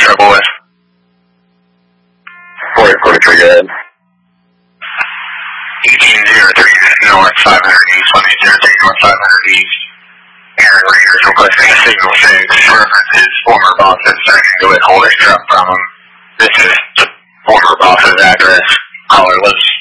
trouble with? 4043, go ahead. 1803 North 500 East, 1803 North 500 East. Aaron Reader is requesting a signal 6. References former boss's second to withhold a truck from him. This is the former boss's address. Caller lives